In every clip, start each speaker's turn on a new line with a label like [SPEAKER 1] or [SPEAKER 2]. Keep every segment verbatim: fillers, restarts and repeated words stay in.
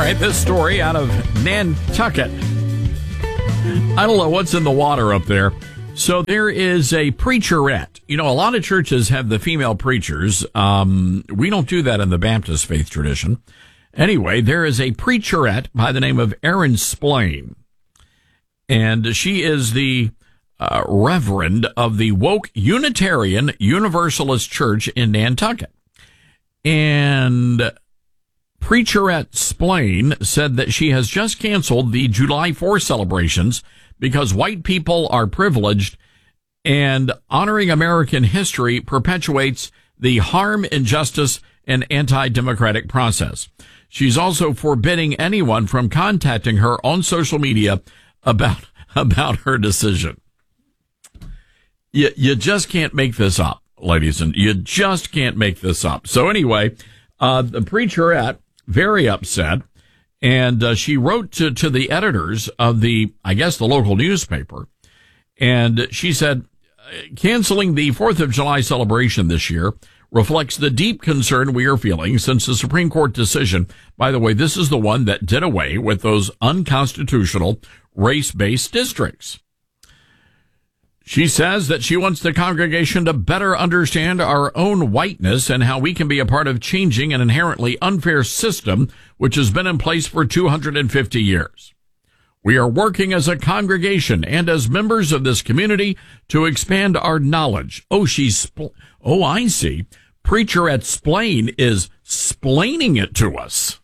[SPEAKER 1] right, this story out of Nantucket. I don't know what's in the water up there. So there is a preacherette. You know, a lot of churches have the female preachers. Um, we don't do that in the Baptist faith tradition. Anyway, there is a preacherette by the name of Erin Splain. And she is the uh, reverend of the Woke Unitarian Universalist Church in Nantucket. And Preacherette Splain said that she has just canceled the July fourth celebrations because white people are privileged and honoring American history perpetuates the harm, injustice, and anti-democratic process. She's also forbidding anyone from contacting her on social media about about her decision. You, you just can't make this up, ladies, and you just can't make this up. So anyway, uh, the preacherette, very upset, and uh, she wrote to, to the editors of the, I guess, the local newspaper, and she said, canceling the fourth of July celebration this year reflects the deep concern we are feeling since the Supreme Court decision. By the way, this is the one that did away with those unconstitutional race-based districts. She says that she wants the congregation to better understand our own whiteness and how we can be a part of changing an inherently unfair system which has been in place for two hundred fifty years. We are working as a congregation and as members of this community to expand our knowledge. Oh, she's, spl- oh, I see. Preacherette Splain is splaining it to us.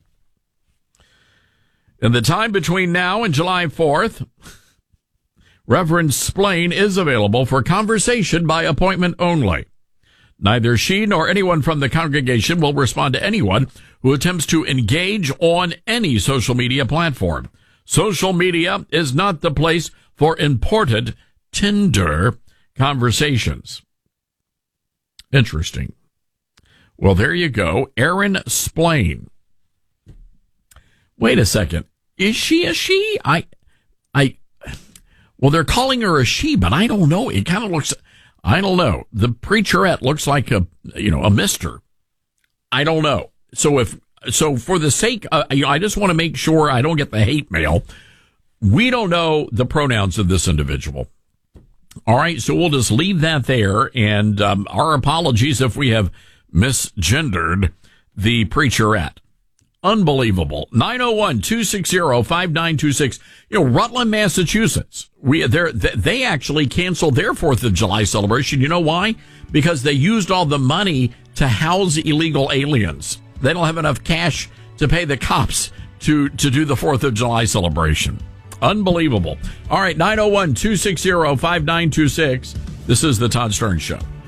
[SPEAKER 1] In the time between now and July fourth, Reverend Splain is available for conversation by appointment only. Neither she nor anyone from the congregation will respond to anyone who attempts to engage on any social media platform. Social media is not the place for important Tinder conversations. Interesting. Well, there you go. Erin Splain. Wait a second. Is she a she? I, I, well, they're calling her a she, but I don't know. It kind of looks, I don't know. The preacherette looks like a, you know, a mister. I don't know. So if, so for the sake, uh, you know, I just want to make sure I don't get the hate mail. We don't know the pronouns of this individual. All right. So we'll just leave that there. And, um, our apologies if we have misgendered the preacherette. Unbelievable. nine oh one, two six zero, five nine two six. You know, Rutland, Massachusetts. We, they're, they actually canceled their fourth of July celebration. You know why? Because they used all the money to house illegal aliens. They don't have enough cash to pay the cops to, to do the fourth of July celebration. Unbelievable. All right. nine oh one, two six zero, five nine two six. This is the Todd Stern Show.